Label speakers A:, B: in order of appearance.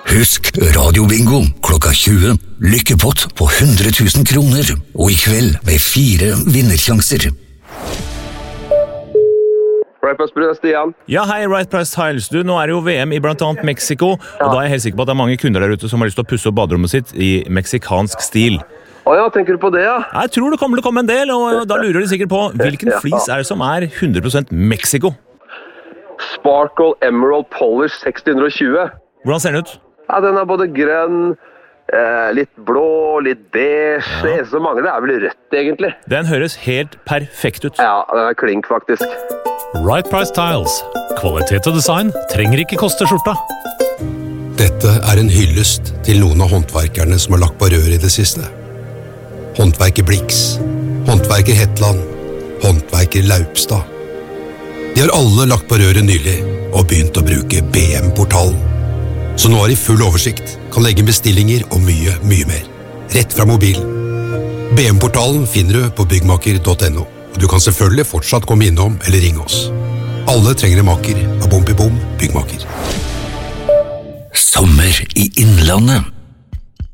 A: Husk Radio-bingo klokka 20. Lykkepott på 100 000 kroner. Og I kveld med 4 vinnersjanser.
B: Right Price Tiles, Stian.
C: Ja, hei, Right Price Tiles. Du, nå det jo VM I blant annet Mexico, og da jeg helt sikker på at det mange kunder der ute som har lyst til å pusse opp baderommet sitt I meksikansk stil.
B: Ja, tenker du på det, ja?
C: Jeg tror det kommer til å komme en del, og da lurer de sikkert på hvilken flis det som 100% Mexico?
B: Sparkle Emerald Polish 620.
C: Hvordan ser den ut?
B: Ja, den både grønn, litt blå, litt beige. Det eneste som mangler vel rødt, egentlig.
C: Den høres helt perfekt ut.
B: Ja, den klink, faktisk.
D: Right Price Tiles. Kvalitet og design trenger ikke koste skjorta.
E: Dette en hyllest til noen av håndverkerne som har lagt på rør I det siste. Håndverker Blix, håndverker Hetland, håndverker Laupstad. De har alle lagt på røret nylig og begynt å bruke BM-portalen. Så nå har de full oversikt, kan legge bestillinger og mye, mye mer. Rett fra mobilen. BM-portalen finner du på byggmaker.no, og du kan selvfølgelig fortsatt komme innom eller ringe oss. Alle trenger en maker av Bom Byggmaker.
A: Sommer I Innlandet.